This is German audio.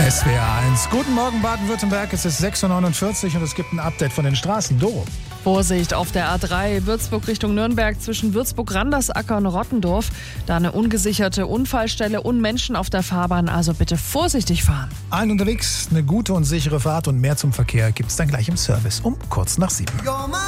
SWR 1. Guten Morgen Baden-Württemberg, es ist 6.49 Uhr und es gibt ein Update von den Straßen. Doro. Vorsicht auf der A3 Würzburg Richtung Nürnberg zwischen Würzburg-Randersacker und Rottendorf. Da eine ungesicherte Unfallstelle und Menschen auf der Fahrbahn, also bitte vorsichtig fahren. Allen unterwegs eine gute und sichere Fahrt und mehr zum Verkehr gibt's dann gleich im Service um kurz nach 7.